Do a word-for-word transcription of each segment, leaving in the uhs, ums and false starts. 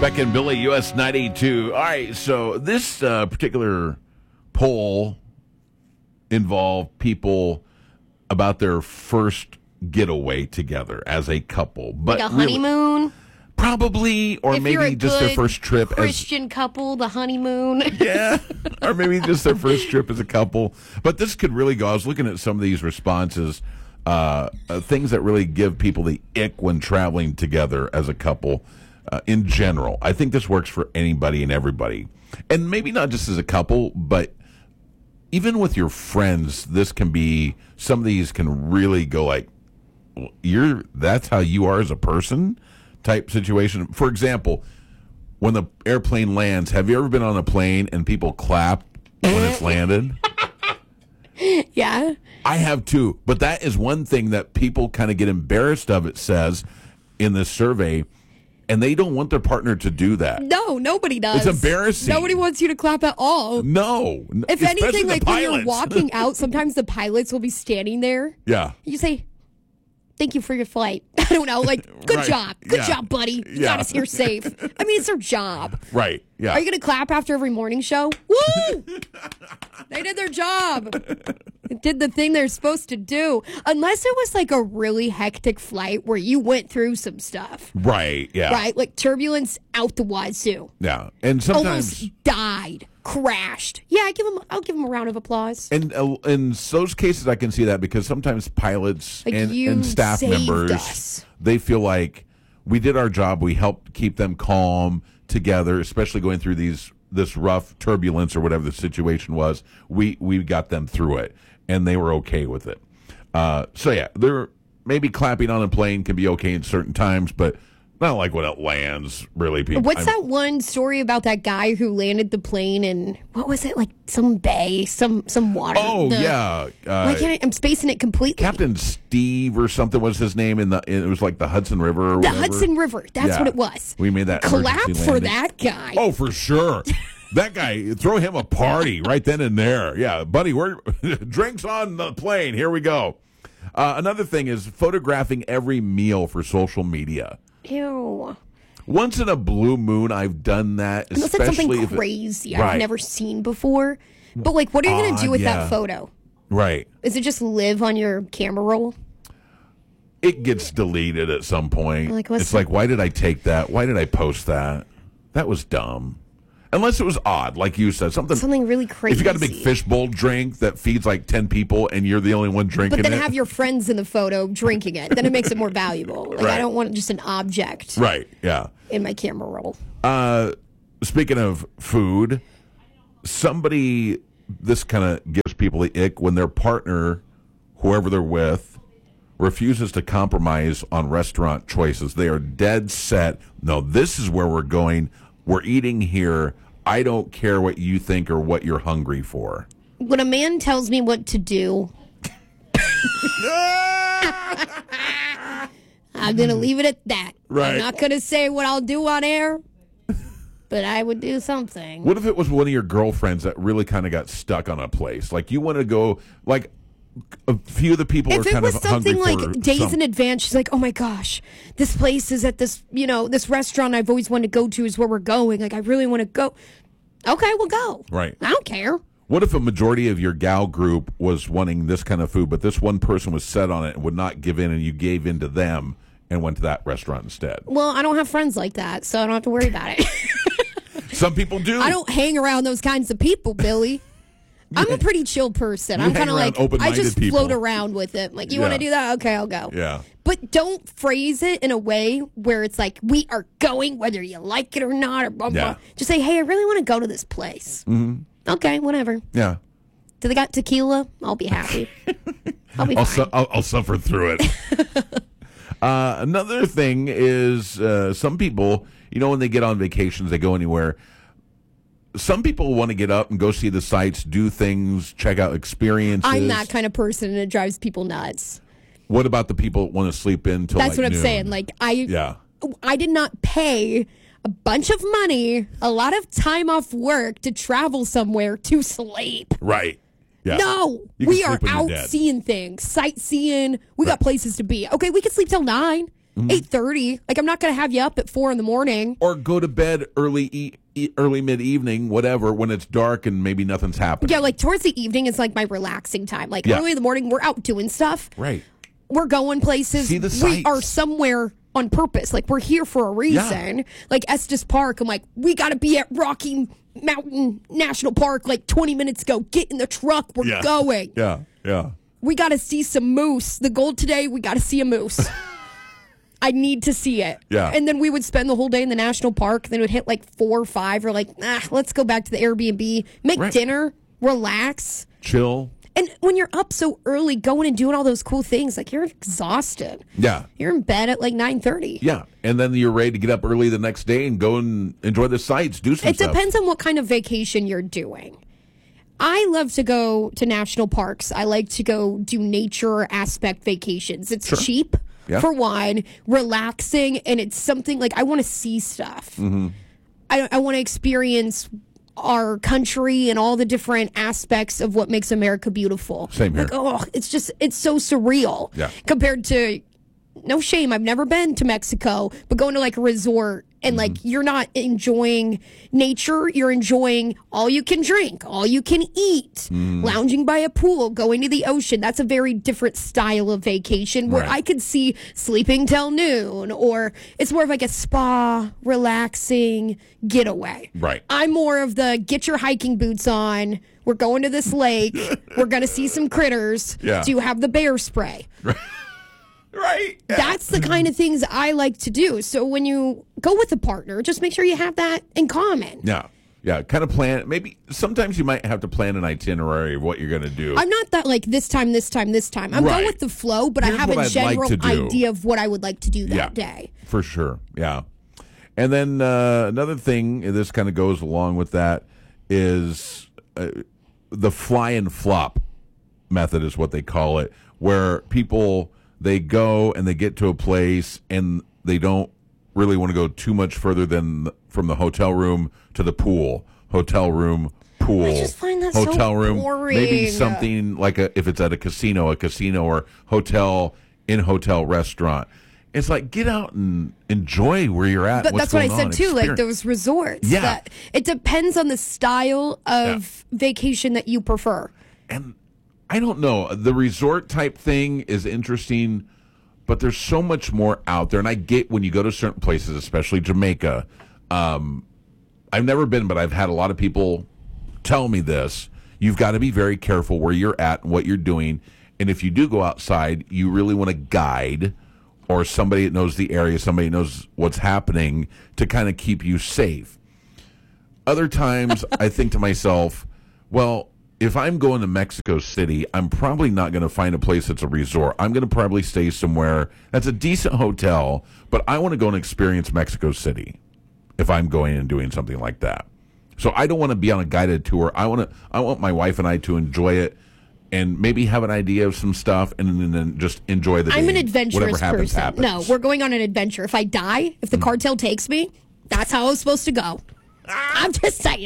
Beck and Billy, U S ninety-two. All right, so this uh, particular poll involved people about their first getaway together as a couple. But like a really, honeymoon? Probably, or if you're maybe a just their good first trip Christian as couple, the honeymoon. yeah, or maybe just their first trip as a couple. But this could really go. I was looking at some of these responses, uh, uh, things that really give people the ick when traveling together as a couple. Uh, in general, I think this works for anybody and everybody, and maybe not just as a couple, but even with your friends. This can be, some of these can really go like, "You're that's how you are as a person." Type situation. For example, when the airplane lands, have you ever been on a plane and people clap when it's landed? Yeah. I have too. But that is one thing that people kind of get embarrassed of, it says in this survey, and they don't want their partner to do that. No, nobody does. It's embarrassing. Nobody wants you to clap at all. No. If Especially anything, the like when you're pilots. walking out, sometimes the pilots will be standing there. Yeah. You say, "Thank you for your flight." I don't know, like, good Right. job. Good Yeah. job, buddy. You Yeah. got us here safe. I mean, it's their job. Right. Yeah. Are you going to clap after every morning show? Woo! They did their job. They did the thing they're supposed to do. Unless it was like a really hectic flight where you went through some stuff. Right. Yeah. Right? Like turbulence out the wazoo. Yeah. And sometimes. Almost died. Crashed. Yeah, I give them, I'll give them a round of applause. And uh, in those cases, I can see that because sometimes pilots Like, and, you and staff saved members, us. they feel like we did our job. We helped keep them calm together, especially going through these this rough turbulence or whatever the situation was. We we got them through it, and they were okay with it. Uh, so yeah, they're maybe clapping on a plane can be okay in certain times, but not like when it lands. Really, people. What's I'm- that one story about that guy who landed the plane in, what was it, like some bay, some some water? Oh The- yeah, Why uh, can't I, I'm spacing it completely. Captain Steve or something was his name. In the it was like the Hudson River. Or The whatever. Hudson River. That's Yeah. what it was. We made that Clap emergency for landing. that guy. Oh, for sure. That guy, throw him a party right then and there. Yeah, buddy, we're drinks on the plane. Here we go. Uh, another thing is photographing every meal for social media. Ew. Once in a blue moon, I've done that. Unless it's especially something if it- crazy Right. I've never seen before. But, like, what are you going to Odd, do with yeah. that photo? Right. Is it just live on your camera roll? It gets deleted at some point. Like, what's it's the- like, why did I take that? Why did I post that? That was dumb. Unless it was odd, like you said, something Something really crazy. If you got a big fishbowl drink that feeds like ten people and you're the only one drinking But then it, have your friends in the photo drinking it. Then it makes it more valuable. Like, Right. I don't want just an object right? Yeah. in my camera roll. Uh, speaking of food, somebody this kind of gives people the ick when their partner, whoever they're with, refuses to compromise on restaurant choices. They are dead set. No, this is where we're going. We're eating here. I don't care what you think or what you're hungry for. When a man tells me what to do, I'm going to leave it at that. Right. I'm not going to say what I'll do on air, but I would do something. What if it was one of your girlfriends that really kind of got stuck on a place? Like you want to go, like a few of the people If are it kind was of something hungry like for days some- in advance, she's like, "Oh my gosh, this place is at this, you know, this restaurant I've always wanted to go to is where we're going. Like, I really want to go." Okay, we'll go. Right. I don't care. What if a majority of your gal group was wanting this kind of food, but this one person was set on it and would not give in, and you gave in to them and went to that restaurant instead? Well, I don't have friends like that, so I don't have to worry about it. Some people do. I don't hang around those kinds of people, Billy. I'm a pretty chill person. You I'm hang kind of around like, I open-minded just people. float around with it. Like, you want Yeah. to do that? Okay, I'll go. Yeah. But don't phrase it in a way where it's like, we are going whether you like it or not, or blah, blah. Yeah. Just say, hey, I really want to go to this place. Mm-hmm. Okay, whatever. Yeah. Do they got tequila? I'll be happy. I'll be I'll, fine. su- I'll, I'll suffer through it. uh, another thing is uh, some people, you know, when they get on vacations, they go anywhere. Some people want to get up and go see the sights, do things, check out experiences. I'm that kind of person, and it drives people nuts. What about the people that want to sleep in till That's like what I'm noon? saying. Like, I, Yeah. I did not pay a bunch of money, a lot of time off work to travel somewhere to sleep. Right. Yeah. No, You can we are sleep when you're out dead. seeing things, sightseeing. We got Right. places to be. Okay, we can sleep till nine. eight thirty. Like, I'm not going to have you up at four in the morning. Or go to bed early, e- e- early mid evening, whatever, when it's dark and maybe nothing's happening. Yeah, like towards the evening is like my relaxing time. Like Yeah. early in the morning, we're out doing stuff. Right. We're going places. See the We sights. are somewhere on purpose. Like, we're here for a reason. Yeah. Like Estes Park, I'm like, we got to be at Rocky Mountain National Park like twenty minutes ago. Get in the truck. We're Yeah. going. Yeah, yeah. We got to see some moose. The goal today, we got to see a moose. I need to see it. Yeah. And then we would spend the whole day in the national park. Then it would hit like four or five. Or like, ah, let's go back to the Airbnb, make Right. dinner, relax. Chill. And when you're up so early going and doing all those cool things, like you're exhausted. Yeah. You're in bed at like nine thirty. Yeah. And then you're ready to get up early the next day and go and enjoy the sights, do some It stuff. depends on what kind of vacation you're doing. I love to go to national parks. I like to go do nature aspect vacations. It's cheap, Yeah. for one, relaxing, and it's something like I want to see stuff. Mm-hmm. I, I want to experience our country and all the different aspects of what makes America beautiful. Same here. Like, oh, it's just, it's so surreal Yeah. compared to, no shame, I've never been to Mexico, but going to like a resort and like Mm-hmm. you're not enjoying nature, you're enjoying all you can drink, all you can eat, Mm. lounging by a pool, going to the ocean. That's a very different style of vacation where Right. I could see sleeping till noon, or it's more of like a spa, relaxing getaway. Right. I'm more of the get your hiking boots on. We're going to this lake. We're going to see some critters. Yeah. Do you have the bear spray? Right. Yeah. That's the kind of things I like to do. So when you go with a partner, just make sure you have that in common. Yeah. Yeah. Kind of plan. Maybe sometimes you might have to plan an itinerary of what you're going to do. I'm not that like this time, this time, this time. I'm Right. going with the flow, but Here's I have what a I'd like general to do. idea of what I would like to do that Yeah. day. For sure. Yeah. And then uh, another thing, and this kind of goes along with that, is uh, the fly and flop method is what they call it, where people, they go and they get to a place and they don't really want to go too much further than from the hotel room to the pool. Hotel room, pool. I just find that so hotel room. boring. Maybe something like a, if it's at a casino, a casino or hotel in hotel restaurant. It's like, get out and enjoy where you're at. But what's that's what I going said on, too. Like experience. those resorts. Yeah. That, it depends on the style of vacation that you prefer. And I don't know. The resort type thing is interesting, but there's so much more out there. And I get when you go to certain places, especially Jamaica. Um, I've never been, but I've had a lot of people tell me this. You've got to be very careful where you're at and what you're doing. And if you do go outside, you really want a guide or somebody that knows the area, somebody that knows what's happening to kind of keep you safe. Other times, I think to myself, well, if I'm going to Mexico City, I'm probably not going to find a place that's a resort. I'm going to probably stay somewhere that's a decent hotel, but I want to go and experience Mexico City if I'm going and doing something like that. So I don't want to be on a guided tour. I want to. I want my wife and I to enjoy it and maybe have an idea of some stuff and then, then just enjoy the day. I'm an adventurous Whatever happens, person. happens. No, we're going on an adventure. If I die, if the cartel takes me, that's how I was supposed to go. I'm just saying.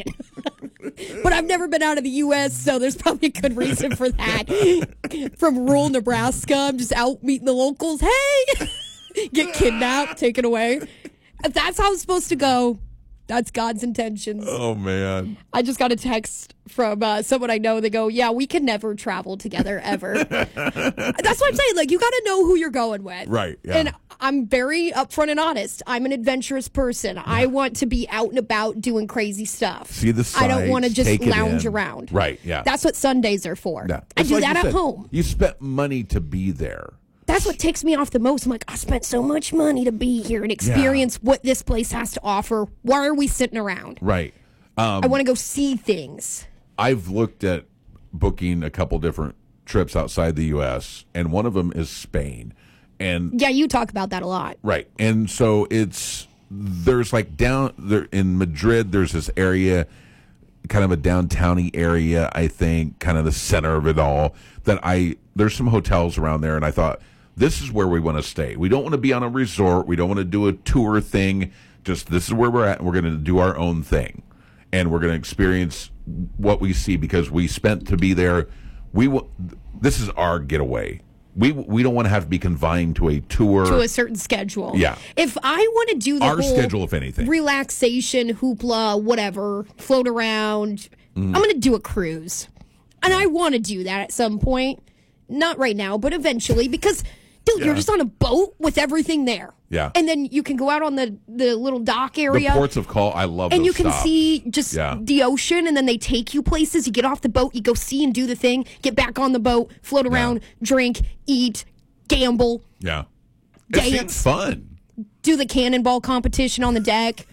But I've never been out of the U S, so there's probably a good reason for that. From rural Nebraska, I'm just out meeting the locals. Hey! Get kidnapped, taken away. If that's how it's supposed to go, that's God's intentions. Oh, man. I just got a text from uh, someone I know. They go, yeah, we can never travel together ever. That's what I'm saying. Like, you got to know who you're going with. Right, yeah. And I'm very upfront and honest. I'm an adventurous person. I want to be out and about doing crazy stuff. See the I don't sights, want to just take it lounge in. around. Right, yeah. That's what Sundays are for. Yeah. I It's do like that you at said, home. You spent money to be there. That's what takes me off the most. I'm like, I spent so much money to be here and experience what this place has to offer. Why are we sitting around? Right. Um, I want to go see things. I've looked at booking a couple different trips outside the U S, and one of them is Spain. And Yeah, you talk about that a lot. right. And so it's there's like down there in Madrid, there's this area, kind of a downtowny area, I think, kind of the center of it all, that I there's some hotels around there, and I thought, this is where we want to stay. We don't want to be on a resort. We don't want to do a tour thing. Just this is where we're at, and we're going to do our own thing. And we're going to experience what we see because we spent to be there. We w- This is our getaway. We we don't want to have to be confined to a tour. To a certain schedule. Yeah. If I want to do the Our whole schedule, if anything. relaxation, hoopla, whatever, float around, mm. I'm going to do a cruise. And I want to do that at some point. Not right now, but eventually. Because, dude, yeah. you're just on a boat with everything there. Yeah. And then you can go out on the, the little dock area. The ports of call, I love And those you can stops. see just yeah. the ocean, and then they take you places. You get off the boat, you go see and do the thing, get back on the boat, float around, yeah. drink, eat, gamble. Yeah. Dance. It seems fun. Do the cannonball competition on the deck.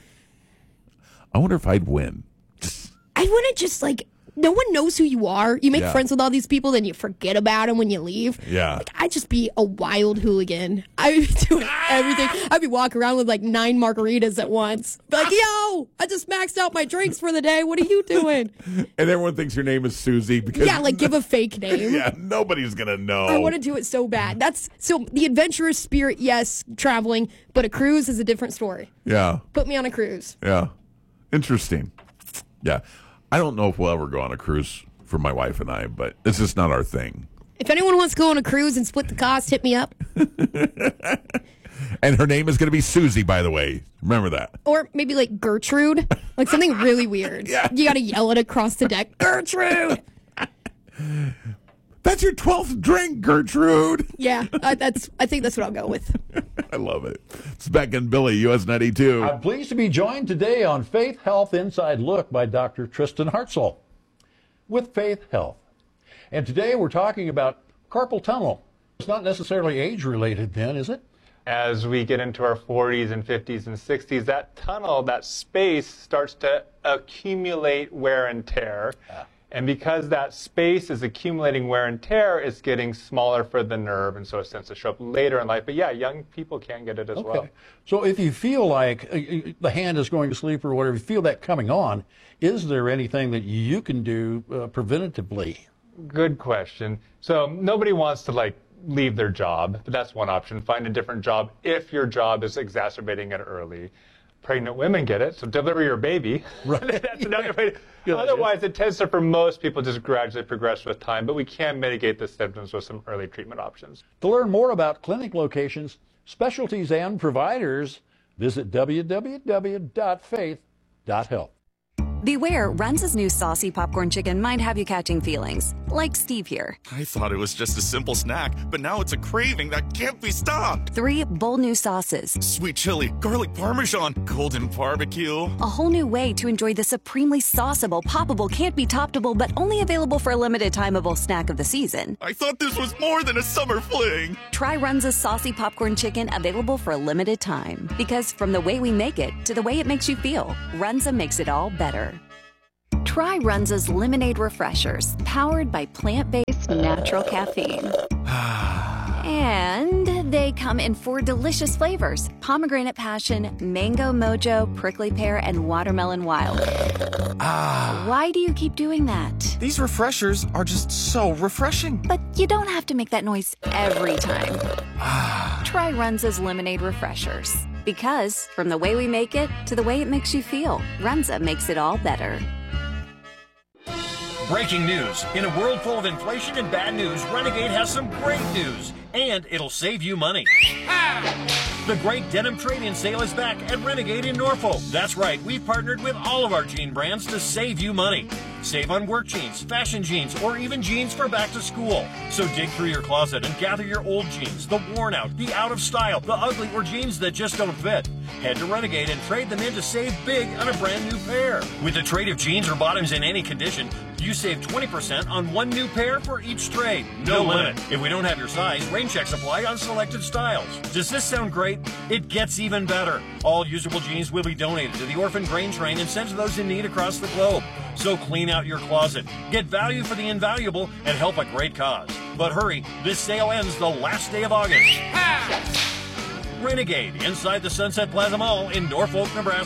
I wonder if I'd win. I want to just, like, no one knows who you are. You make yeah. friends with all these people, then you forget about them when you leave. Yeah. Like, I'd just be a wild hooligan. I'd be doing everything. I'd be walking around with, like, nine margaritas at once. Be like, yo, I just maxed out my drinks for the day. What are you doing? And everyone thinks your name is Susie. Because yeah, like, give a fake name. Yeah, nobody's going to know. I want to do it so bad. That's so the adventurous spirit, yes, traveling, but a cruise is a different story. Yeah. Put me on a cruise. Yeah. Interesting. Yeah. I don't know if we'll ever go on a cruise for my wife and I, but it's just not our thing. If anyone wants to go on a cruise and split the cost, hit me up. And her name is going to be Susie, by the way. Remember that. Or maybe like Gertrude. Like something really weird. Yeah. You got to yell it across the deck. Gertrude! That's your twelfth drink, Gertrude. Yeah, uh, that's. I think that's what I'll go with. I love it. It's Beck and Billy, U S ninety-two. I'm pleased to be joined today on Faith Health Inside Look by Doctor Tristan Hartzell with Faith Health. And today we're talking about carpal tunnel. It's not necessarily age-related then, is it? As we get into our forties and fifties and sixties, that tunnel, that space starts to accumulate wear and tear. Ah. And because that space is accumulating wear and tear, it's getting smaller for the nerve, and so it tends to show up later in life. But yeah, young people can get it as okay. well. So if you feel like uh, the hand is going to sleep or whatever, you feel that coming on, is there anything that you can do uh, preventatively? Good question. So nobody wants to like leave their job, but that's one option. Find a different job if your job is exacerbating it early. Pregnant women get it, so deliver your baby. Right. That's another way. Otherwise, it tends to, for most people, just gradually progress with time, but we can mitigate the symptoms with some early treatment options. To learn more about clinic locations, specialties, and providers, visit w w w dot faith dot health. Beware, Runza's new saucy popcorn chicken might have you catching feelings, like Steve here. I thought it was just a simple snack, but now it's a craving that can't be stopped. Three bold new sauces. Sweet chili, garlic parmesan, golden barbecue. A whole new way to enjoy the supremely sauceable, poppable, can't be toppable, but only available for a limited timeable snack of the season. I thought this was more than a summer fling. Try Runza's saucy popcorn chicken, available for a limited time. Because from the way we make it to the way it makes you feel, Runza makes it all better. Try Runza's Lemonade Refreshers, powered by plant-based natural caffeine. And they come in four delicious flavors: pomegranate passion, mango mojo, prickly pear, and watermelon wild. Ah. Why do you keep doing that? These refreshers are just so refreshing. But you don't have to make that noise every time. Ah. Try Runza's Lemonade Refreshers. Because from the way we make it to the way it makes you feel, Runza makes it all better. Breaking news. In a world full of inflation and bad news, Renegade has some great news, and it'll save you money. The great denim trade-in sale is back at Renegade in Norfolk. That's right, we've partnered with all of our jean brands to save you money. Save on work jeans, fashion jeans, or even jeans for back to school. So dig through your closet and gather your old jeans, the worn out, the out of style, the ugly, or jeans that just don't fit. Head to Renegade and trade them in to save big on a brand new pair. With a trade of jeans or bottoms in any condition, you save twenty percent on one new pair for each trade. No limit. If we don't have your size, rain checks apply on selected styles. Does this sound great? It gets even better. All usable jeans will be donated to the Orphan Grain Train and sent to those in need across the globe. So clean out your closet, get value for the invaluable, and help a great cause. But hurry, this sale ends the last day of August. Ha! Renegade, inside the Sunset Plaza Mall in Norfolk, Nebraska.